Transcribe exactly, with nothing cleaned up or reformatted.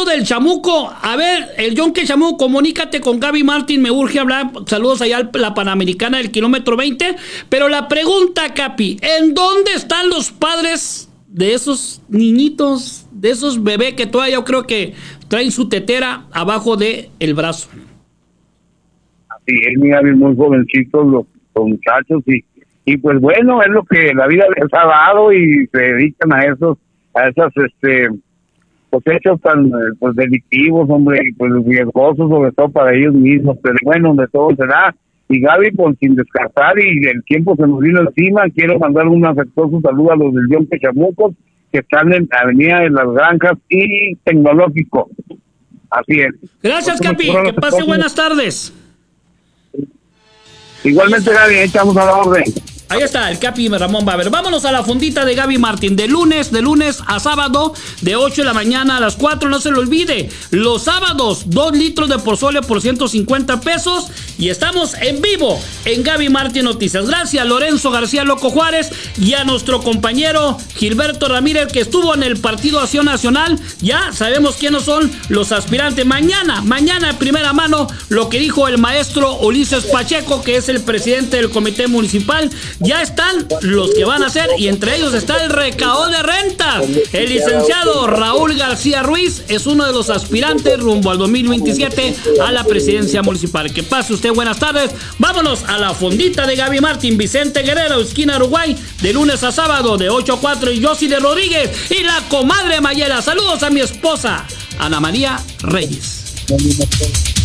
del Chamuco. A ver, el Yonke Chamuco, comunícate con Gaby Martín, me urge hablar. Saludos allá a la Panamericana del kilómetro veinte. Pero la pregunta, Capi, ¿en dónde están los padres de esos niñitos, de esos bebés que todavía yo creo que traen su tetera abajo de el brazo? Así es, mi Gaby, muy jovencitos los, los muchachos y, y pues bueno, es lo que la vida les ha dado y se dedican a esos, a esas este pues hechos tan pues delictivos, hombre, y pues riesgosos sobre todo para ellos mismos, pero bueno, de todo se da. Y Gaby, pues sin descartar y el tiempo se nos vino encima, quiero mandar un afectuoso saludo a los del Yonke Chamuco que están en Avenida de las Granjas y Tecnológico. Así es. Gracias, Capi, que pase buenas tardes. Igualmente, Gaby, echamos a la orden. Ahí está el Capi Ramón Baber. Vámonos a la fundita de Gaby Martín. De lunes, de lunes a sábado, de ocho de la mañana a las cuatro. No se lo olvide. Los sábados, dos litros de pozole por ciento cincuenta pesos. Y estamos en vivo en Gaby Martín Noticias. Gracias a Lorenzo García Loco Juárez y a nuestro compañero Gilberto Ramírez, que estuvo en el Partido Acción Nacional. Ya sabemos quiénes son los aspirantes. Mañana, mañana en primera mano, lo que dijo el maestro Ulises Pacheco, que es el presidente del comité municipal. Ya están los que van a ser, y entre ellos está el recaudo de rentas. El licenciado Raúl García Ruiz es uno de los aspirantes rumbo al dos mil veintisiete a la presidencia municipal. Que pase usted buenas tardes. Vámonos a la fondita de Gaby Martín, Vicente Guerrero, esquina Uruguay, de lunes a sábado, de ocho a cuatro, y Yossi de Rodríguez y la comadre Mayela. Saludos a mi esposa, Ana María Reyes.